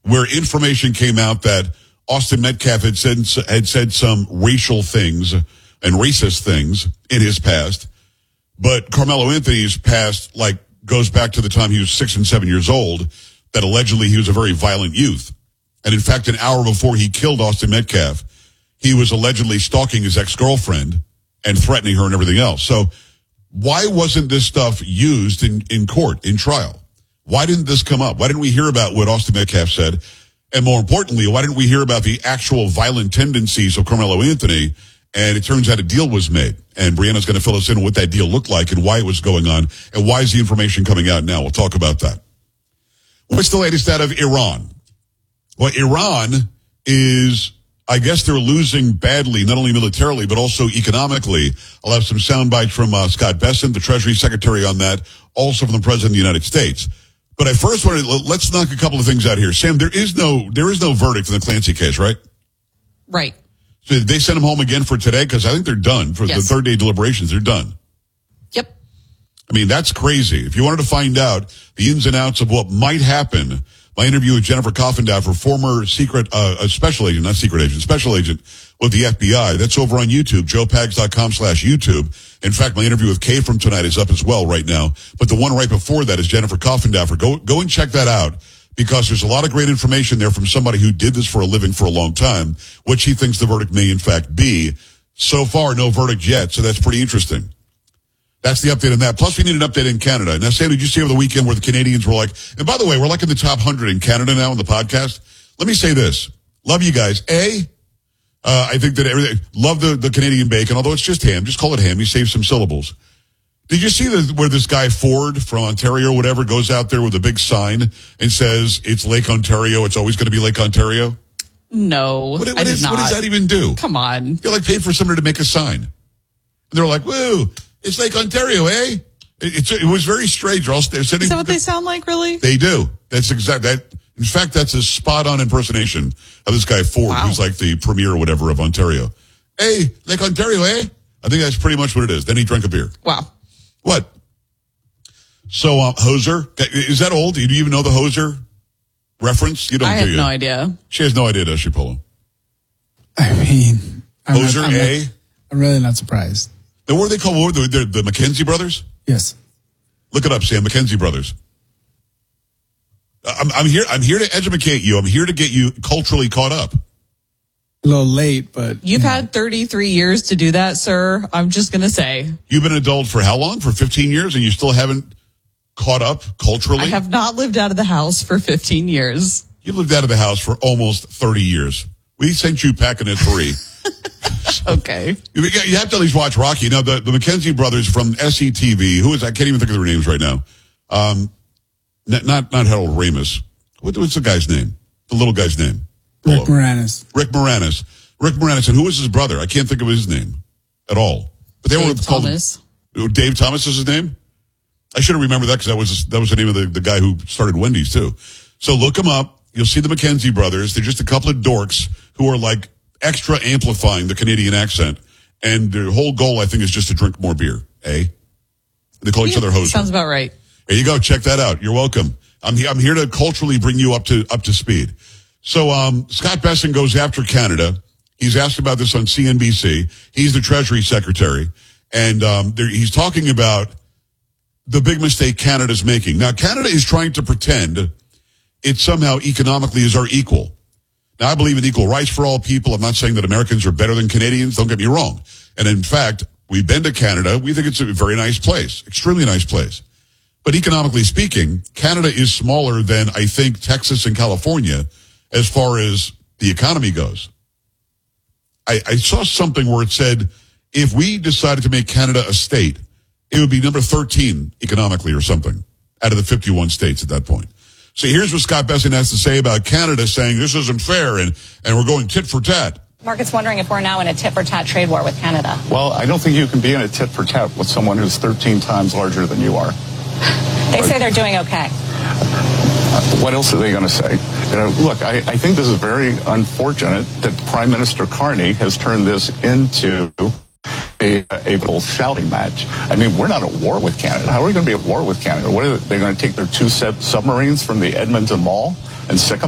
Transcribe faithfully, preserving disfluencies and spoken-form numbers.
where information came out that Austin Metcalf had said, had said some racial things and racist things in his past. But Carmelo Anthony's past, like, goes back to the time he was six and seven years old, that allegedly he was a very violent youth. And in fact, an hour before he killed Austin Metcalf, he was allegedly stalking his ex-girlfriend and threatening her and everything else. So why wasn't this stuff used in, in court, in trial? Why didn't this come up? Why didn't we hear about what Austin Metcalf said? And more importantly, why didn't we hear about the actual violent tendencies of Carmelo Anthony? And it turns out a deal was made. And Brianna's going to fill us in on what that deal looked like and why it was going on. And why is the information coming out now? We'll talk about that. What's the latest out of Iran? Well, Iran is, I guess they're losing badly, not only militarily, but also economically. I'll have some sound bites from uh, Scott Bessent, the Treasury Secretary, on that, also from the President of the United States. But I first wanted to, let's knock a couple of things out here. Sam, there is no, there is no verdict in the Clancy case, right? Right. So did they send him home again for today? Because I think they're done for yes. the third day deliberations. They're done. Yep. I mean, that's crazy. If you wanted to find out the ins and outs of what might happen, my interview with Jennifer Coffindaffer, former secret, uh, a special agent, not secret agent, special agent with the F B I. That's over on YouTube, joe pags dot com slash YouTube. In fact, my interview with Kay from tonight is up as well right now. But the one right before that is Jennifer Coffindaffer. Go, go and check that out, because there's a lot of great information there from somebody who did this for a living for a long time, which he thinks the verdict may in fact be. So far, no verdict yet, so that's pretty interesting. That's the update on that. Plus, we need an update in Canada. Now, Sam, did you see over the weekend where the Canadians were like, and by the way, we're like in the top one hundred in Canada now on the podcast. Let me say this. Love you guys. A, uh, I think that everything, love the, the Canadian bacon, although it's just ham. Just call it ham. You save some syllables. Did you see the, where this guy Ford from Ontario or whatever goes out there with a big sign and says it's Lake Ontario, it's always going to be Lake Ontario? No, what, what, I did is, not. What does that even do? Come on. You're like paid for somebody to make a sign. And they're like, woo, it's Lake Ontario, eh? It, it's, it was very strange. They're sitting, is that what they sound like, really? They do. That's exact. That, in fact, that's a spot-on impersonation of this guy Ford, wow. who's like the premier or whatever of Ontario. Hey, Lake Ontario, eh? I think that's pretty much what it is. Then he drank a beer. Wow. What? So, um, Hoser, is that old? Do you even know the Hoser reference? You don't. I have do no idea. She has no idea, does she, Polo? I mean, I'm Hoser, not, I'm A. Not, I'm really not surprised. Then what are they called? What were the, the, the McKenzie brothers? Yes. Look it up, Sam. McKenzie brothers. I'm, I'm here. I'm here to educate you. I'm here to get you culturally caught up. A little late, but you've you know. had thirty-three years to do that, sir. I'm just gonna say you've been an adult for how long? For fifteen years, and you still haven't caught up culturally? I have not lived out of the house for fifteen years. You lived out of the house for almost thirty years. We sent you packing at three. So, okay. You, you have to at least watch Rocky. Now, the, the McKenzie brothers from S C T V, who is, I can't even think of their names right now. Um, not, not, not Harold Ramis. What, what's the guy's name? The little guy's name? Rick Moranis. Rick Moranis. Rick Moranis. And who was his brother? I can't think of his name at all. But they Dave were called Thomas. Dave Thomas is his name? I should have remembered that because that was that was the name of the, the guy who started Wendy's too. So look them up. You'll see the McKenzie brothers. They're just a couple of dorks who are like extra amplifying the Canadian accent. And their whole goal, I think, is just to drink more beer. Eh? They call each Yeah, other hoser. Sounds about right. There you go. Check that out. You're welcome. I'm here, I'm here to culturally bring you up to up to speed. So um, Scott Bessent goes after Canada. He's asked about this on C N B C. He's the Treasury Secretary. And um, there, he's talking about the big mistake Canada's making. Now, Canada is trying to pretend it somehow economically is our equal. Now, I believe in equal rights for all people. I'm not saying that Americans are better than Canadians. Don't get me wrong. And in fact, we've been to Canada. We think it's a very nice place, extremely nice place. But economically speaking, Canada is smaller than, I think, Texas and California as far as the economy goes. I, I saw something where it said if we decided to make Canada a state, it would be number thirteen economically or something out of the fifty-one states at that point. So here's what Scott Bessent has to say about Canada, saying this isn't fair and, and we're going tit for tat. Market's wondering if we're now in a tit-for-tat trade war with Canada. Well, I don't think you can be in a tit-for-tat with someone who's thirteen times larger than you are. They say they're doing okay. Uh, what else are they going to say? You know, look, I, I think this is very unfortunate that Prime Minister Carney has turned this into a, a little shouting match. I mean, we're not at war with Canada. How are we going to be at war with Canada? What are they, they're going to take their two sub- submarines from the Edmonton Mall and stick them